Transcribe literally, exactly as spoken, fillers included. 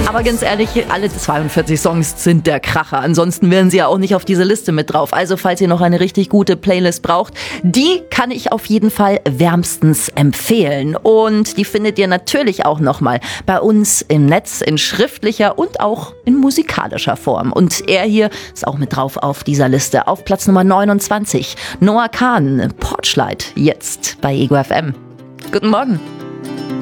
Aber ganz ehrlich, alle zweiundvierzig Songs sind der Kracher. Ansonsten wären sie ja auch nicht auf diese Liste mit drauf. Also falls ihr noch eine richtig gute Playlist braucht, die kann ich auf jeden Fall wärmstens empfehlen. Und die findet ihr natürlich auch nochmal bei uns im Netz in schriftlicher und auch in musikalischer Form. Und er hier ist auch mit drauf auf dieser Liste. Auf Platz Nummer neunundzwanzig. Noah Kahan, Porchlight, jetzt bei Ego F M. Guten Morgen.